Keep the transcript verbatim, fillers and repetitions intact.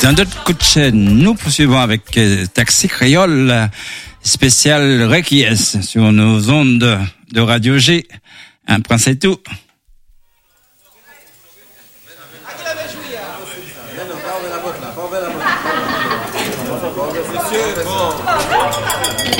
Dans d'autres coups de chaîne, nous poursuivons avec euh, Taxi Créole, spécial Requies sur nos ondes de Radio G. Un point c'est tout. Monsieur, bon.